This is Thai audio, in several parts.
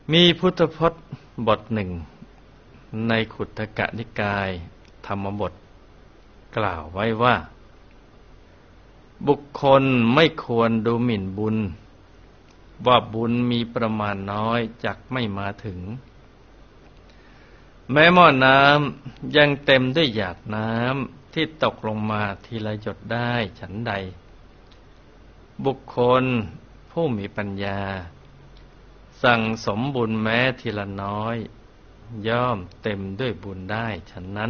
มีพุทธพจน์บทหนึ่งในขุททกนิกายธรรมบทกล่าวไว้ว่าบุคคลไม่ควรดูหมิ่นบุญว่าบุญมีประมาณน้อยจักไม่มาถึงแม้หม้อน้ำยังเต็มด้วยหยาดน้ำที่ตกลงมาทีละหยดได้ฉันใดบุคคลผู้มีปัญญาสั่งสมบุญแม้ทีละน้อยย่อมเต็มด้วยบุญได้ฉะนั้น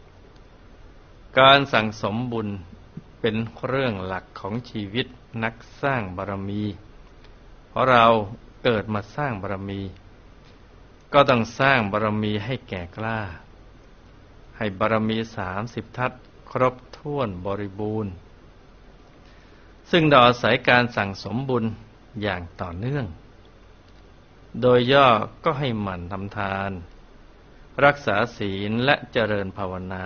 การสั่งสมบุญเป็นเรื่องหลักของชีวิตนักสร้างบารมีเพราะเราเกิดมาสร้างบารมีก็ต้องสร้างบารมีให้แก่กล้าให้บารมี30 ทัศครบถ้วนบริบูรณ์ซึ่งเราอาศัยการสั่งสมบุญอย่างต่อเนื่องโดยย่อก็ให้หมั่นทำทานรักษาศีลและเจริญภาวนา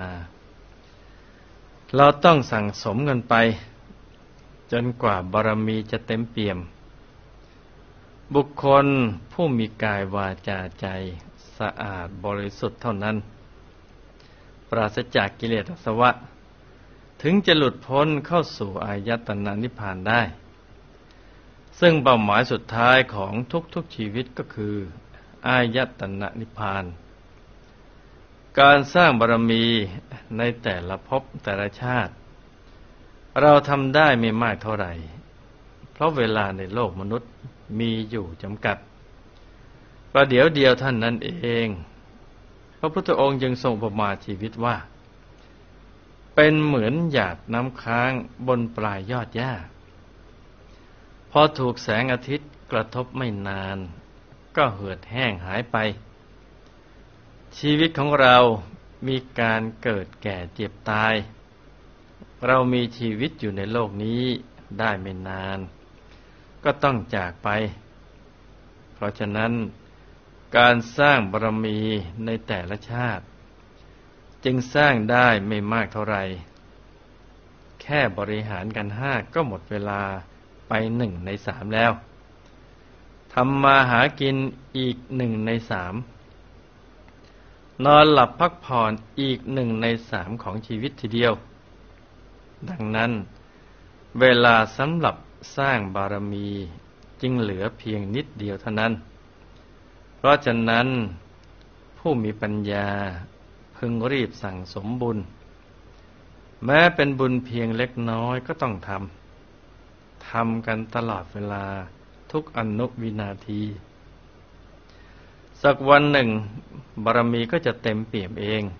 เราต้องสั่งสมกันไปจนกว่าบารมีจะเต็มเปี่ยมบุคคลผู้มีกายวาจาใจสะอาดบริสุทธิ์เท่านั้นปราศจากกิเลสอาสวะถึงจะหลุดพ้นเข้าสู่อายตนะนิพพานได้ซึ่งเป้าหมายสุดท้ายของทุกชีวิตก็คืออายตนะนิพพานการสร้างบารมีในแต่ละภพแต่ละชาติเราทำได้ไม่มากเท่าไหร่เพราะเวลาในโลกมนุษย์มีอยู่จำกัดประเดี๋ยวเดียวท่านนั้นเองพระพุทธองค์จึงทรงอุปมาชีวิตว่าเป็นเหมือนหยาดน้ำค้างบนปลายยอดหญ้าพอถูกแสงอาทิตย์กระทบไม่นานก็เหือดแห้งหายไปชีวิตของเรามีการเกิดแก่เจ็บตายเรามีชีวิตอยู่ในโลกนี้ได้ไม่นานก็ต้องจากไปเพราะฉะนั้นการสร้างบารมีในแต่ละชาติจึงสร้างได้ไม่มากเท่าไหร่แค่บริหารกัน5ก็หมดเวลาไป1/3แล้วทำมาหากินอีก1/3นอนหลับพักผ่อนอีก1/3ของชีวิตทีเดียวดังนั้นเวลาสำหรับสร้างบารมีจึงเหลือเพียงนิดเดียวเท่านั้นเพราะฉะนั้นผู้มีปัญญาพึงรีบสั่งสมบุญแม้เป็นบุญเพียงเล็กน้อยก็ต้องทำกันตลอดเวลาทุกอนุวินาทีสักวันหนึ่งบารมีก็จะเต็มเปี่ยมเอง